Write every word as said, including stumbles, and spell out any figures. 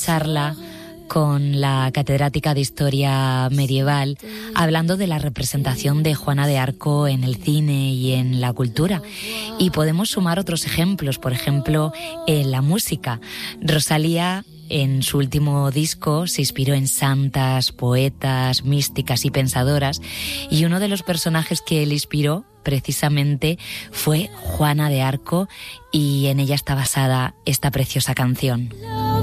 charla con la catedrática de Historia Medieval, hablando de la representación de Juana de Arco en el cine y en la cultura. Y podemos sumar otros ejemplos, por ejemplo, en la música. Rosalía, en su último disco, se inspiró en santas, poetas, místicas y pensadoras, y uno de los personajes que él inspiró precisamente fue Juana de Arco, y en ella está basada esta preciosa canción.